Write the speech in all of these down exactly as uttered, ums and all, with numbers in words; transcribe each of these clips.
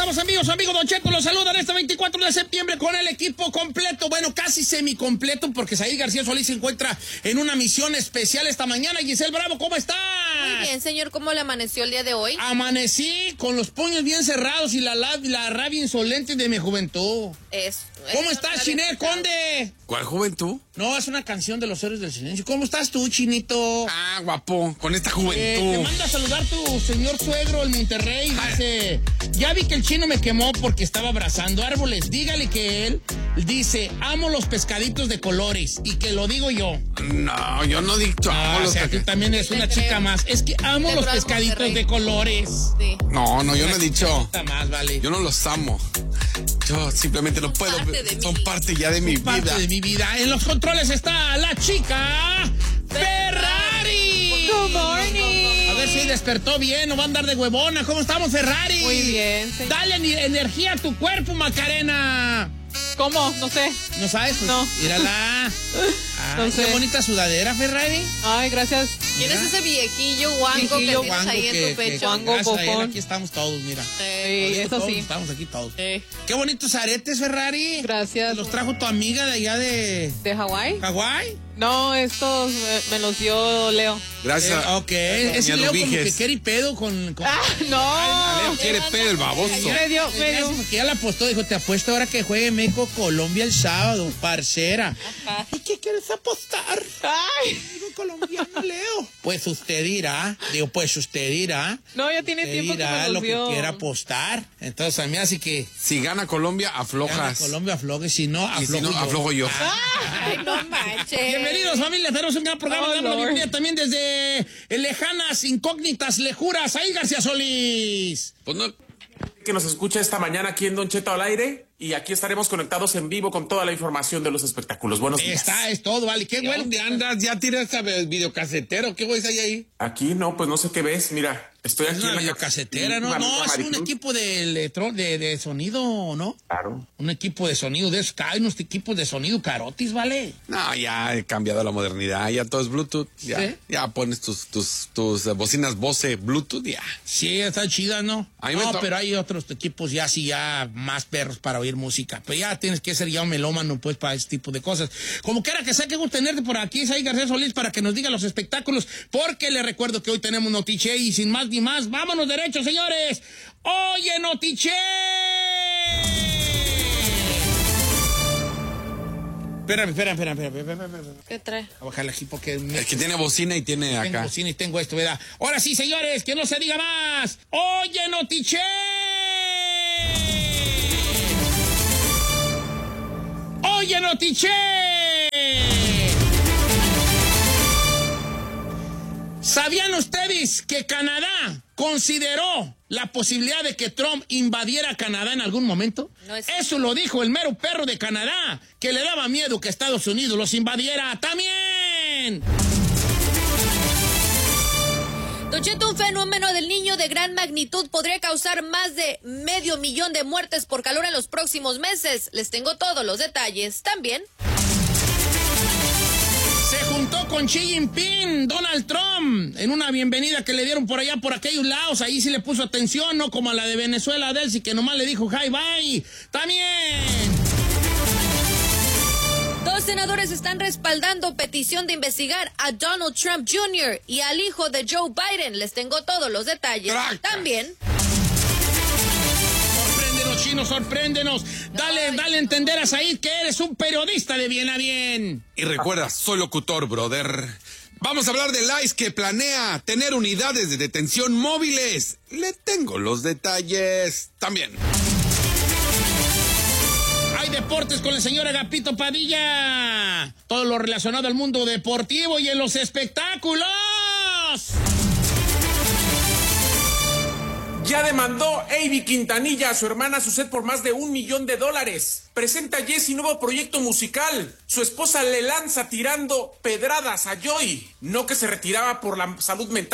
estamos, amigos. Su amigo Don Cheto los saluda en este veinticuatro de septiembre con el equipo completo. Bueno, casi semicompleto porque Said García Solís se encuentra en una misión especial esta mañana. Giselle Bravo, ¿cómo está? Muy bien, señor. ¿Cómo le amaneció el día de hoy? Amanecí con los puños bien cerrados y la, la, la rabia insolente de mi juventud. Es, ¿Cómo estás, Chinel Conde? ¿Cuál juventud? No, es una canción de los Héroes del Silencio. ¿Cómo estás tú, Chinito? Ah, guapo, con esta juventud. Eh, te manda a saludar tu señor suegro, el Monterrey. Dice, ya vi que el chino me quemó porque estaba abrazando árboles. Dígale que él dice, amo los pescaditos de colores. Y que lo digo yo. No, yo no he dicho Ah, amo o los sea, tú pescaditos. también eres Sí, una le chica creo. más. Es que amo Le los creo al pescaditos Monterrey. de colores. Sí. No, no, yo no he dicho. Está más, vale. Yo no los amo. Yo simplemente no puedo. parte de Son mí. parte ya de mi Parte vida. de mi vida. En los controles está la chica Ferrari. Good morning. A ver si despertó bien o va a andar de huevona. ¿Cómo estamos, Ferrari? Muy bien, señor. Dale ni- energía a tu cuerpo, Macarena. ¿Cómo? No sé. ¿No sabes? Pues, No. mírala. Ay, No sé. qué bonita sudadera, Ferrari. Ay, gracias. ¿Quién es Mira. ese viejillo guango que Viejillo tienes ahí en tu pecho? guango, gracias a él, bofón. aquí estamos todos, mira. Eh, Sí, Digo eso todos, sí. Estamos aquí todos. eh. Qué bonitos aretes, Ferrari. Gracias. Los trajo tu amiga de allá de ¿De Hawái? Hawái. No, estos eh, me los dio Leo. Gracias. Eh, ok, ese mi Leo como que Alubiges. quiere pedo con... con... ¡Ah, no! Leo quiere pedo el baboso. Me dio, me dio. Porque ya la apostó, dijo, te apuesto ahora que juegue México-Colombia el sábado, parcera. ¿Y qué quieres apostar? ¡Ay! Digo, colombiano, Leo. Pues usted dirá, digo, pues usted dirá. No, ya tiene Usted tiempo que dirá me lo los que dio. quiera apostar. Entonces a mí así que... Si gana Colombia, gana aflojas. Colombia afloje, si no, Y si aflojo no, yo. aflojo yo. Ay, no manches. Bienvenidos, familia. Tenemos un gran programa. Oh, Damos la Lord. bienvenida también desde lejanas, incógnitas, lejuras. Ahí García Solís. Pues no. Que nos escucha esta mañana aquí en Don Cheto al aire y aquí estaremos conectados en vivo con toda la información de los espectáculos. Buenos días. Está, es todo, vale. Qué bueno. ¿Dónde andas? ¿Ya tiras a videocasetero? ¿Qué güey hay ahí? Aquí no, pues no sé qué ves. Mira, estoy Es aquí una en la videocasetera, ¿no? Mi No, amiga es un Maricruz. equipo de, electro, de, de sonido, ¿no? Claro. Un equipo de sonido de esos. Hay unos equipos de sonido carotis, ¿vale? No, ya he cambiado la modernidad. Ya todo es Bluetooth. Ya, ¿Sí? ya pones tus, tus, tus eh, bocinas Bose Bluetooth. Ya. Sí, está chida, ¿no? A mí me No, to- pero hay otros equipos ya sí, ya más perros para oír música. Pero ya tienes que ser ya un melómano, pues, para ese tipo de cosas. Como quiera que sea, que gusto tenerte por aquí, Saí García Solís, para que nos diga los espectáculos, porque le recuerdo que hoy tenemos Notiche y sin más ni más, vámonos derecho, señores. Oye, Notiche. Espérame, espérame, espérame, espérame, espérame, espérame. ¿Qué trae? Voy a bajarle aquí porque me... El que tiene bocina y tiene Tengo acá. bocina y tengo esto, ¿verdad? Ahora sí, señores, que no se diga más. Oye, Notiche. Oye, Notiche. ¿Sabían ustedes que Canadá consideró la posibilidad de que Trump invadiera Canadá en algún momento? No es- Eso lo dijo el mero perro de Canadá, que le daba miedo que Estados Unidos los invadiera también. Don Cheto, un fenómeno del niño de gran magnitud podría causar más de medio millón de muertes por calor en los próximos meses. Les tengo todos los detalles también. Se juntó con Xi Jinping, Donald Trump, en una bienvenida que le dieron por allá, por aquellos lados. Ahí sí le puso atención, no como a la de Venezuela, Delcy, que nomás le dijo hi, bye. También. Dos senadores están respaldando petición de investigar a Donald Trump junior y al hijo de Joe Biden. Les tengo todos los detalles Tracas. también. Sorpréndenos, chino, sorpréndenos. Dale, Ay, dale a entender a Said que eres un periodista de bien a bien. Y recuerda, soy locutor, brother. Vamos a hablar del I C E que planea tener unidades de detención móviles. Le tengo los detalles también. Hay deportes con el señor Agapito Padilla. Todo lo relacionado al mundo deportivo y en los espectáculos. Ya demandó Avi Quintanilla a su hermana Suset por más de un millón de dólares. Presenta Jessy nuevo proyecto musical. Su esposa le lanza tirando pedradas a Joy. No que se retiraba por la salud mental.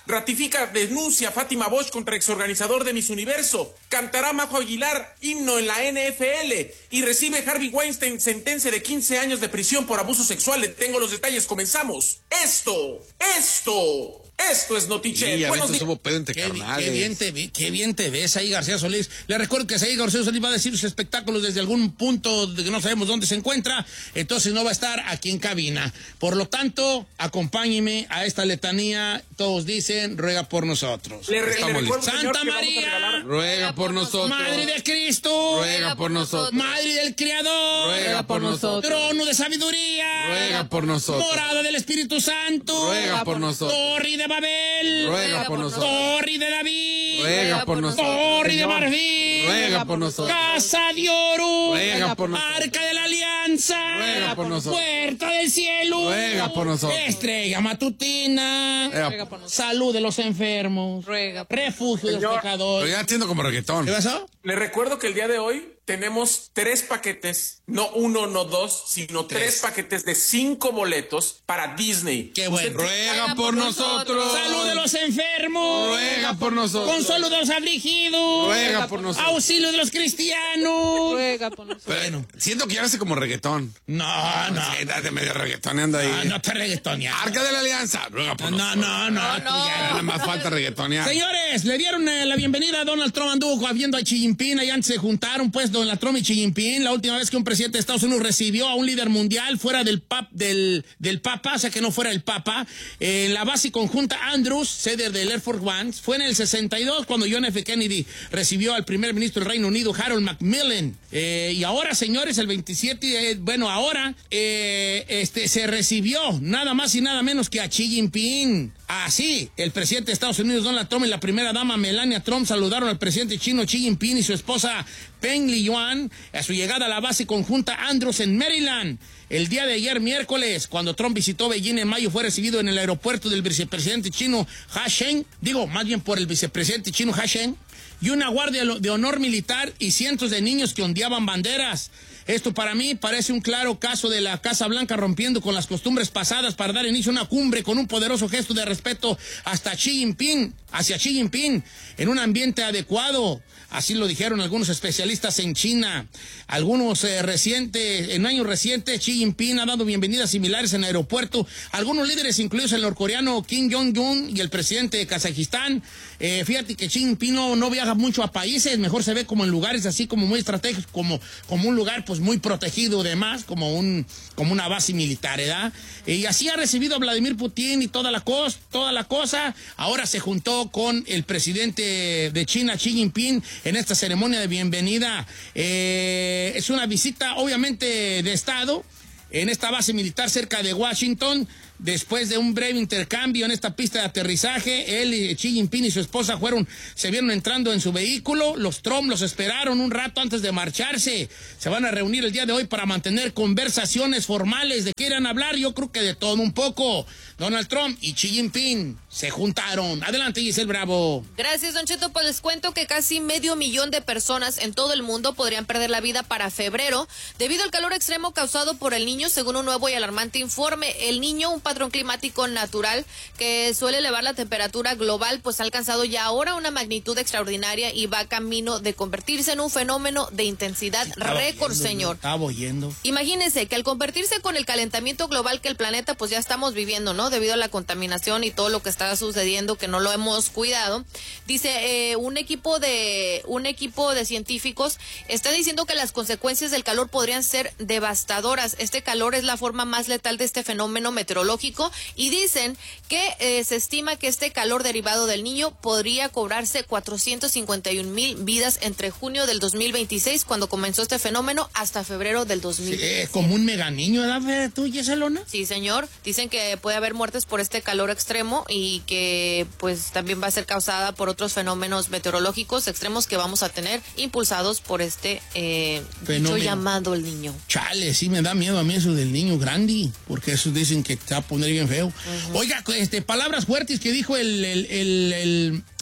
Ratifica denuncia Fátima Bosch contra exorganizador de Miss Universo. Cantará Majo Aguilar himno en la N F L. Y recibe Harvey Weinstein sentencia de quince años de prisión por abuso sexual. Le tengo los detalles, comenzamos. Esto, esto... Esto es Notiche. Sí, a Buenos veces días. hubo pedo entre Qué, carnales. qué bien te vi- qué bien te ves ahí, García Solís. Le recuerdo que ahí García Solís va a decir sus espectáculos desde algún punto de que no sabemos dónde se encuentra, entonces no va a estar aquí en cabina. Por lo tanto, acompáñeme a esta letanía. Todos dicen, ruega por nosotros. Le, re- le Estamos recuerdo, listos. señor, Santa que vamos a María. regalar- Ruega por nosotros. Madre de Cristo, Ruega por nosotros. Madre del Creador, Ruega por nosotros. trono de sabiduría, Ruega por nosotros. morada del Espíritu Santo, Ruega por nosotros. torre de Babel, Ruega por nosotros. torre de David, Ruega por nosotros. torre de marfil, Ruega por nosotros. casa de oro, Ruega por nosotros. arca de la alianza, Ruega por nosotros. puerta del cielo, Ruega por nosotros. estrella matutina, Ruega por nosotros. salud de los enfermos, Ruega por refugio de los Señor. Pero pecadores. ya entiendo como reggaetón. ¿Qué pasó? Le recuerdo que el día de hoy tenemos tres paquetes, no uno, no dos, sino tres, Tres. paquetes de cinco boletos para Disney. Qué bueno. Usted- Ruega por nosotros. Salud de los enfermos. Ruega por nosotros. Consuelo de los afligidos. Ruega por nosotros. Auxilio de los cristianos. Ruega por nosotros. Bueno. Siento que ya hace como reggaetón. No, no. Sí, date medio reggaetoneando ahí. No, no te reggaetoneas. Arca de la Alianza. Ruega por No, nosotros. no, no. tú ya- Nada más falta reggaetonear. Señores, le dieron eh, la bienvenida a Donald Trump, anduvo viendo a Xi Jinping, ahí antes se juntaron pues Donald Trump y Xi Jinping. La última vez que un presidente de Estados Unidos recibió a un líder mundial fuera del pap, del, del Papa, o sea que no fuera el Papa, eh, la base conjunta Andrews, sede del Air Force One, fue en el sesenta y dos cuando John F. Kennedy recibió al primer ministro del Reino Unido, Harold Macmillan. Eh, y ahora, señores, el veintisiete, eh, bueno, ahora eh, este, se recibió nada más y nada menos que a Xi Jinping. Así, el presidente de Estados Unidos, Donald Trump, y la primera dama, Melania Trump, saludaron al presidente chino Xi Jinping y su esposa Peng Liyuan a su llegada a la base conjunta Andrews en Maryland. El día de ayer, miércoles, cuando Trump visitó Beijing en mayo, fue recibido en el aeropuerto del vicepresidente chino Ha Sheng, digo, más bien por el vicepresidente chino Ha Sheng, y una guardia de honor militar y cientos de niños que ondeaban banderas. Esto para mí parece un claro caso de la Casa Blanca rompiendo con las costumbres pasadas para dar inicio a una cumbre con un poderoso gesto de respeto hasta Xi Jinping, hacia Xi Jinping, en un ambiente adecuado. Así lo dijeron algunos especialistas en China. Algunos eh, recientes, en años recientes, Xi Jinping ha dado bienvenidas similares en el aeropuerto. Algunos líderes, incluidos el norcoreano Kim Jong-un y el presidente de Kazajistán. Eh, fíjate que Xi Jinping no, no viaja mucho a países, mejor se ve como en lugares así como muy estratégicos, como, como un lugar pues muy protegido demás, como un como una base militar, ¿verdad? Y así ha recibido a Vladimir Putin y toda la cosa, toda la cosa. Ahora se juntó con el presidente de China, Xi Jinping, en esta ceremonia de bienvenida. Eh, es una visita obviamente de Estado en esta base militar cerca de Washington. Después de un breve intercambio en esta pista de aterrizaje, él y Xi Jinping y su esposa fueron, se vieron entrando en su vehículo. Los Trump los esperaron un rato antes de marcharse. Se van a reunir el día de hoy para mantener conversaciones formales. ¿De qué irán a hablar? Yo creo que de todo un poco. Donald Trump y Xi Jinping se juntaron. Adelante, Giselle Bravo. Gracias, Don Cheto. Pues les cuento que casi medio millón de personas en todo el mundo podrían perder la vida para febrero debido al calor extremo causado por el Niño, según un nuevo y alarmante informe. El Niño, un patrón climático natural que suele elevar la temperatura global, pues ha alcanzado ya ahora una magnitud extraordinaria y va camino de convertirse en un fenómeno de intensidad récord, señor. Estaba oyendo. Imagínense que al convertirse con el calentamiento global que el planeta pues ya estamos viviendo, ¿no? Debido a la contaminación y todo lo que está sucediendo que no lo hemos cuidado. Dice eh, un equipo de un equipo de científicos está diciendo que las consecuencias del calor podrían ser devastadoras. Este calor es la forma más letal de este fenómeno meteorológico y dicen que eh, se estima que este calor derivado del Niño podría cobrarse cuatrocientos cincuenta y un mil vidas entre junio del dos mil veintiséis, cuando comenzó este fenómeno, hasta febrero del dos mil veinte. Sí, como un mega niño, ¿verdad, tú, Yeselona? Sí, señor. Dicen que puede haber muertes por este calor extremo y que pues también va a ser causada por otros fenómenos meteorológicos extremos que vamos a tener impulsados por este eh, Fenómeno. dicho llamado el Niño. Chale, sí me da miedo a mí eso del niño grande, porque eso dicen que te va a poner bien feo. Uh-huh. Oiga, este, palabras fuertes que dijo el, el, el, el,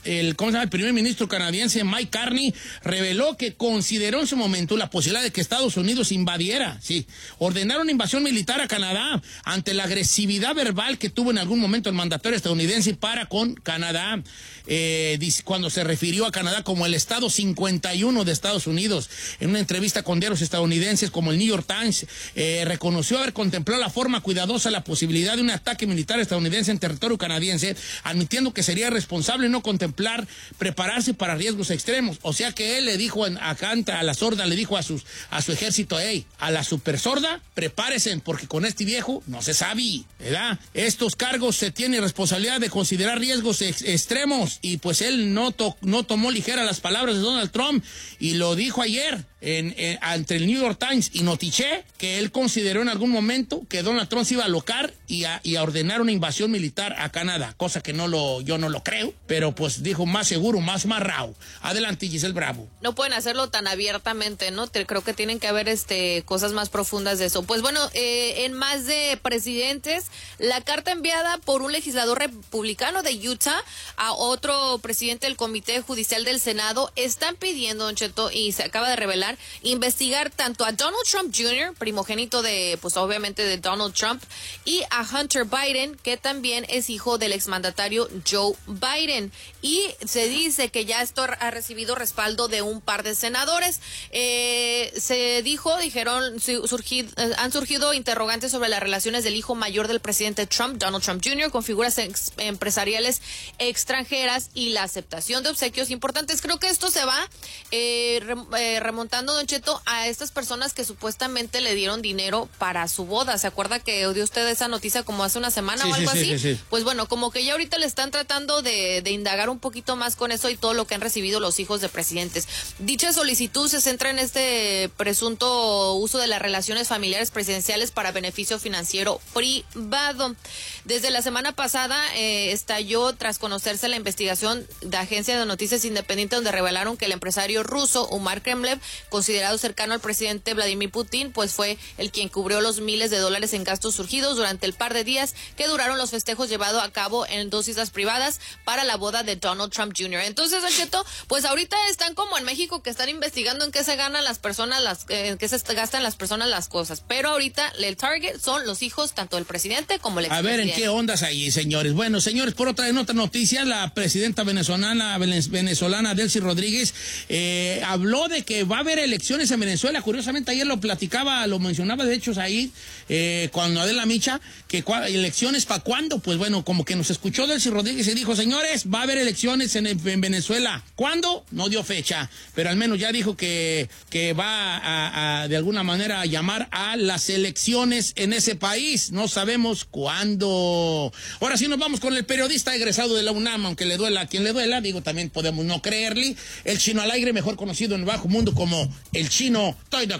el, ¿cómo se llama? El primer ministro canadiense Mike Carney reveló que consideró en su momento la posibilidad de que Estados Unidos invadiera, sí, ordenaron una invasión militar a Canadá ante la agresividad verbal que tuvo en algún momento el mandatario estadounidense para con Canadá, eh, cuando se refirió a Canadá como el estado cincuenta y uno de Estados Unidos. En una entrevista con diarios estadounidenses como el New York Times, eh, reconoció haber contemplado la forma cuidadosa la posibilidad de un ataque militar estadounidense en territorio canadiense, admitiendo que sería responsable no contemplar prepararse para riesgos extremos. O sea que él le dijo en, acá a la sorda, le dijo a sus a su ejército, hey, a la super sorda, prepárense, porque con este viejo no se sabe, ¿verdad? Estos cargos se tienen responsabilidad de considerar riesgos ex extremos, y pues él no, to no tomó ligera las palabras de Donald Trump, y lo dijo ayer en, en, ante el New York Times y Notiché, que él consideró en algún momento que Donald Trump se iba a alocar y a, y a ordenar una invasión militar a Canadá, cosa que no lo, yo no lo creo, pero pues dijo más seguro, más marrao. Adelante, Giselle Bravo. No pueden hacerlo tan abiertamente, ¿no? Te, creo que tienen que haber este, cosas más profundas de eso. Pues bueno, eh, en más de presidentes, la carta enviada por un legislador republicano de Utah a otro presidente del Comité Judicial del Senado están pidiendo, Don Cheto, y se acaba de revelar, investigar tanto a Donald Trump junior, primogénito de, pues obviamente de Donald Trump, y a Hunter Biden, que también es hijo del exmandatario Joe Biden. Y se dice que ya esto ha recibido respaldo de un par de senadores. Eh, se dijo, dijeron, surgid, eh, han surgido interrogantes sobre las relaciones del hijo mayor del presidente Trump, Donald Trump junior, con figuras ex empresariales extranjeras y la aceptación de obsequios importantes. Creo que esto se va eh, rem eh, remontando, Don Cheto, a estas personas que supuestamente le dieron dinero para su boda. ¿Se acuerda que dio usted esa noticia como hace una semana sí, o algo sí, así? Sí, sí, sí. Pues bueno, como que ya ahorita le están tratando de, de indagar un poquito más con eso y todo lo que han recibido los hijos de presidentes. Dicha solicitud se centra en este presunto uso de las relaciones familiares presidenciales para beneficio financiero privado. Desde la semana pasada eh, estalló tras conocerse la investigación de Agencia de Noticias Independiente, donde revelaron que el empresario ruso Umar Kremlev, considerado cercano al presidente Vladimir Putin, pues fue el quien cubrió los miles de dólares en gastos surgidos durante el par de días que duraron los festejos llevados a cabo en dos islas privadas para la boda de Donald Trump junior Entonces, Don Cheto, pues ahorita están como en México, que están investigando en qué se ganan las personas, las, en qué se gastan las personas las cosas. Pero ahorita el target son los hijos tanto del presidente como el expresidente. A ver, ¿en qué ondas ahí, señores? Bueno, señores, por otra, en otra noticia, la presidenta venezolana, venezolana Delcy Rodríguez eh, habló de que va a haber elecciones en Venezuela. Curiosamente, ayer lo platicaba, lo mencionaba, de hecho, ahí, eh, cuando Adela Micha, que elecciones para cuándo. Pues bueno, como que nos escuchó Delcy Rodríguez y dijo, señores, va a haber elecciones en, en Venezuela. ¿Cuándo? No dio fecha, pero al menos ya dijo que, que va a, a, de alguna manera, a llamar a las elecciones en ese país. No sabemos cuándo. Ahora sí nos vamos con el periodista egresado de la UNAM, aunque le duela a quien le duela, digo, también podemos no creerle. El Chino al aire, mejor conocido en el bajo mundo como el Chino.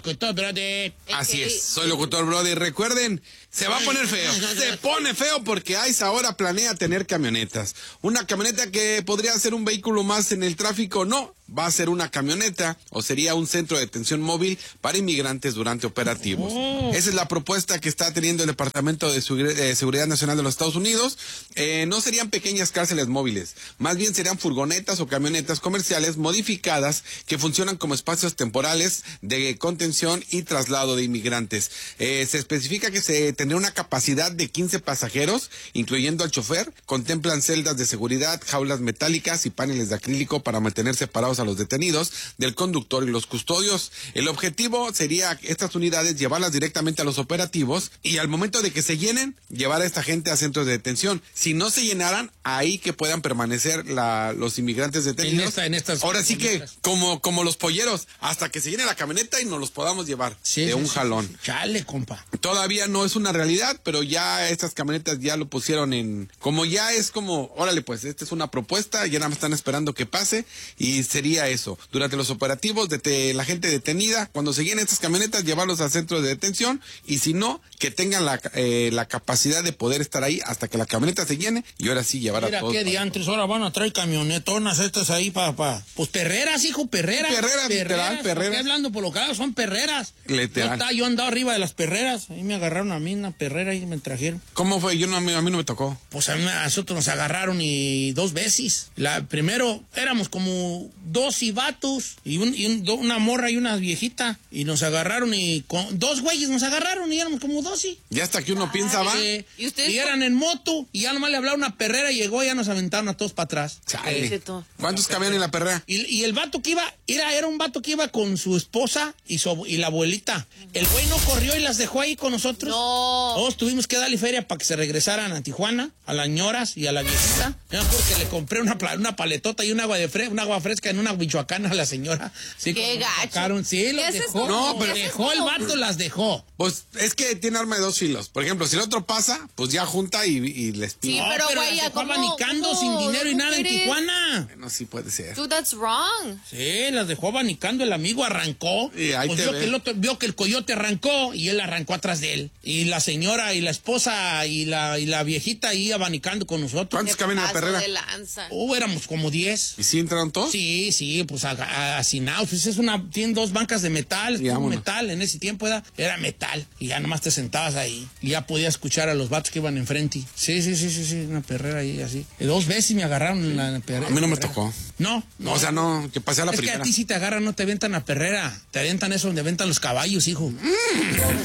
Así es, soy locutor, brother. Recuerden, se va a poner feo. Se pone feo porque I C E ahora planea tener camionetas. Una camioneta que podría ser un vehículo más en el tráfico, no. Va a ser una camioneta o sería un centro de detención móvil para inmigrantes durante operativos. Oh. Esa es la propuesta que está teniendo el Departamento de Seguridad Nacional de los Estados Unidos. Eh, no serían pequeñas cárceles móviles, más bien serían furgonetas o camionetas comerciales modificadas que funcionan como espacios temporales de contención y traslado de inmigrantes. Eh, se especifica que se tendrá una capacidad de quince pasajeros, incluyendo al chofer. Contemplan celdas de seguridad, jaulas metálicas y paneles de acrílico para mantener separados a los detenidos del conductor y los custodios. El objetivo sería estas unidades llevarlas directamente a los operativos y al momento de que se llenen, llevar a esta gente a centros de detención. Si no se llenaran, ahí que puedan permanecer la, los inmigrantes detenidos. En esta, en estas, Ahora sí en que, estas. como, como los polleros, hasta que se llene la camioneta y nos los podamos llevar sí, de sí, un sí, jalón. Sí. Chale, compa. Todavía no es una realidad, pero ya estas camionetas ya lo pusieron en... Como ya es como, órale pues, esta es una propuesta, ya nada más están esperando que pase y sería sería eso. Durante los operativos de te- la gente detenida, cuando se llenen estas camionetas, llevarlos al centro de detención, y si no, que tengan la, eh, la capacidad de poder estar ahí hasta que la camioneta se llene, y ahora sí llevar Mira a todos. qué diantres, ahora van a traer camionetonas estas ahí para... Pa. Pues perreras, hijo, perreras. Sí, perreras, literal, perreras. Estoy hablando por lo claro, son perreras. Literal. Yo, ta- yo andaba arriba de las perreras, ahí me agarraron a mí una perrera y me trajeron. ¿Cómo fue? Yo no, a mí, a mí no me tocó. Pues a, mí- a nosotros nos agarraron y dos veces. La primero éramos como dos y vatos y, un, y un- do- una morra y una viejita y nos agarraron y con dos güeyes nos agarraron y éramos como dos y... Ya hasta que uno piensa, va. Eh, ¿Y ustedes y por- eran en moto y ya nomás le hablaba una perrera y llegó y ya nos aventaron a todos para atrás. Chale. Dice tú. ¿Cuántos cabían en la perrera? Y, y el vato que iba, era, era un vato que iba con su esposa y, su, abu- y la abuelita. El güey no corrió y las dejó ahí con nosotros. No. Todos tuvimos que darle feria para que se regresaran a Tijuana, a las ñoras y a la viejita. Yo me acuerdo que le compré una, pla- una paletota y un agua de fre un agua fresca en una michoacana a la señora. Sí, Qué cuando nos gacho. sacaron, sí, ¿Qué las haces dejó. como- No, pero- ¿qué haces dejó el como- vato, las dejó. Pues es que tiene arma de dos filos. Por ejemplo, si el otro pasa, pues ya junta y, y les pide. Sí, No, pero, güey, las ya dejó ¿cómo- abanicando cómo? sin dinero y ¿Cómo nada en eres? Tijuana. Bueno, sí puede ser. Dude, that's wrong. Sí, las dejó abanicando, el amigo arrancó. Y ahí Pues te vio ve. que, el otro, vio que el coyote arrancó y él arrancó atrás de él. Y la señora y la esposa y la, y la viejita ahí abanicando con nosotros. ¿Cuántos cabían en la Paso perrera? de lanza. Uh, éramos como diez. ¿Y si entraron todos? Sí, sí, pues a- a- hacinados. Pues es una, tienen dos bancas de metal, es Sí, puro vámonos. metal. En ese tiempo era, era metal. Y ya nomás te sentabas ahí. Y ya podías escuchar a los vatos que iban enfrente. Sí, sí, sí, sí, sí, una perrera ahí así. Y dos veces me agarraron en la perrera. A mí no me tocó. No, no. O sea, no, que pasé a la es primera. que a ti si te agarran no te aventan a perrera. Te aventan eso donde aventan los caballos, hijo.